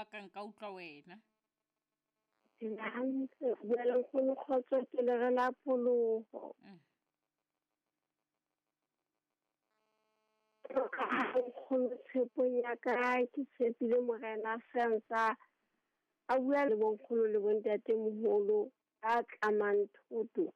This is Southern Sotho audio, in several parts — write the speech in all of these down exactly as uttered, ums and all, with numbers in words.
ka nka utlwa wena. Hantle bjale nkgono Kgotso ke le re la pholoho. Nkgono tshepong ya ka ke tshepile Morena Sensa a bua le bonkgono le bontatemoholo a tlamang thoto.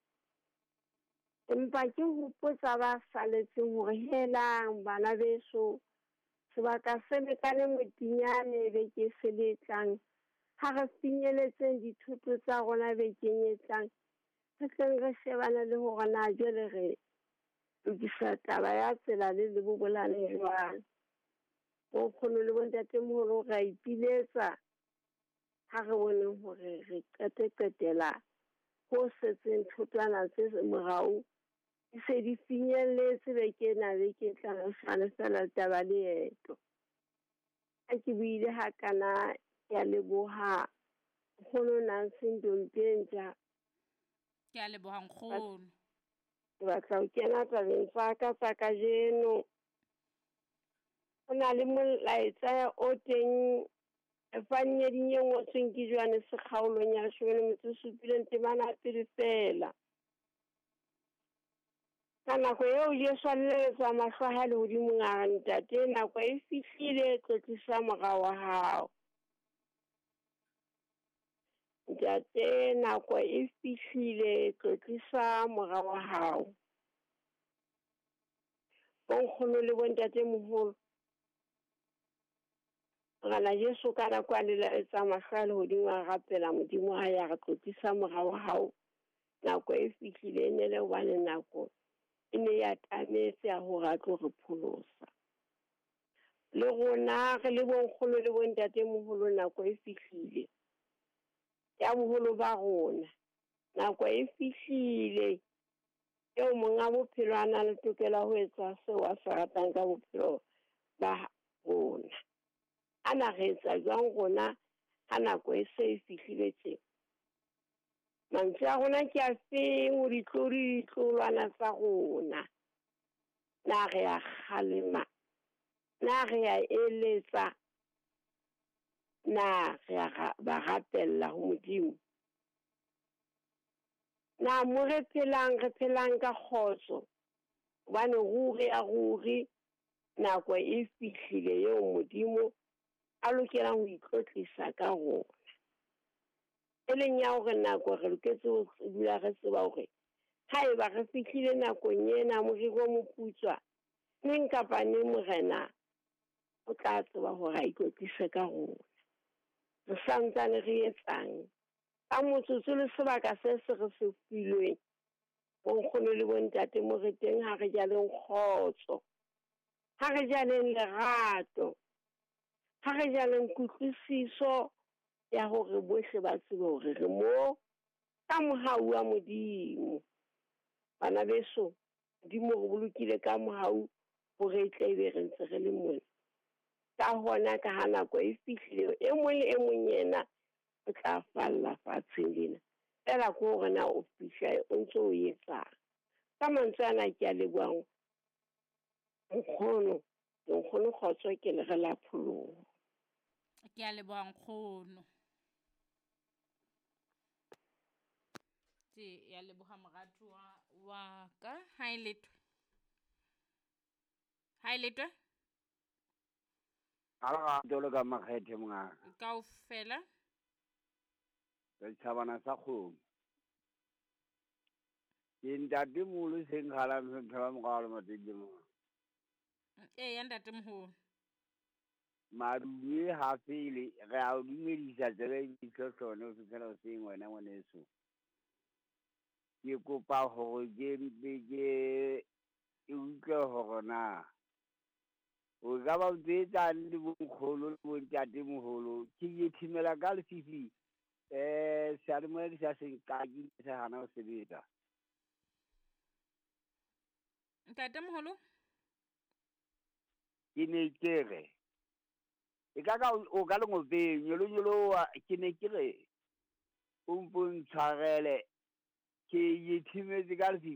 Empa ke hopotsa ba saletseng hore helang bana beso sebaka se lekane motinyane beke se letlang ha re finyeletseng dithuto tsa rona bekeng e tlang re tleng re shebana le hore na jwale re lokisa taba ya tsela le le bobolane jwang. Bonkgono le bontatemoholo ra ipiletsa ha re bone hore re qete qetela ho setseng thotwana tse morao di se di finyelletse bekena beke tlang fana fela taba leeto. Ha ke buile hakana ya leboha nkgono Nancy Ntompenja. Ke a leboha nkgono. Ke batla ho kena tabeng tsa ka tsa kajeno. Ho na le molaetsa o teng efanyeding e ngotsweng ke Johannes Sekgaolong ya leshome le metso e supileng temana pele fela. Ka nako eo Jesu a leletswa mahlo a hae lehodimong a re ntate nako e fihlile tlotlisa morao wa hao. Ntate nako e fihlile tlotlisa morao wa hao. Bonkgono le bontatemoholo ngwana Jesu ka nako a lelaetsa mahlo a lehodimo a rapela Modimo a ya re tlotlisa morao wa hao. Nako e fihlile ne le hobane nako e ne ya tametse ya hore a tlo re pholosa. Le rona re le bonkgono le bontatemoholo nako e fihlile ya boholo ba rona. Nako e fihlile eo monga bophelo a na le tokelo ho etsa seo a se ratang ka bophelo ba rona. Ana re etsa jwang rona ha nako e se e fihlile tje? Mantswe a rona ke a feng o ditlori ditlolwana tsa rona? Na re a kgalema? Na re a eletsa? Na re a ba rapella ho Modimo? Na mo re phelang re phelang ka kgotso hobane ruri a ruri nako e fihlile eo Modimo a lokelang ho iklotlisa ka rona. E leng ya hore nako re loketse ho dula re tseba hore haeba re fihlile nakong ena moriri o moputswa neng kapa neng Morena o tla tseba hore a iklotlise ka rona. Re santsane re etsang ka motsotso le sebaka se se re se filweng. Bonkgono le bontate mo re teng ha re ja leng kgotso, ha re ja leng lerato, ha re ja leng kutlwisiso ya hore bohle ba tsebe hore re mo ka mohau wa Modimo. Bana beso Modimo re bolokile ka mohau hore tle be re ntse re le mona. Ka hona ka ha nako e fihlile e mong le e mong yena o tla falla fatsheng lena. Fela ko hore na o fihla o ntso o etsang. Ka mantswe ana ke a leboha nkgono, nkgono Kgotso ke le re la pholoho. Ke a leboha nkgono. Tse ya leboha moratu wa wa ka ha e letwe. Ha e letwe? Ala dolo ka makgethe monga. Kaofela. Re tshabana sa kgomo. Ke ntate moholo seng khala mphela mogalo mateng mo. Eh ya ntate moholo. Madume ha fele re a dumedisa tsebe ditlotlone o fihlela o seng wena ngwaneso. Ke kopa hore ke ke e utlwe hore na o ga ba tsetsa le bonkgolo le bontate moholo ke ithimela ka lefifi eh sa re mo ke sa seng ka ke sa hana o sebetsa. Ntate moholo ke ne ke re e ka ka o ka le ngobeng nyolo nyolo ke ne ke re o mpontshwarele ke ithimetse ka lefifi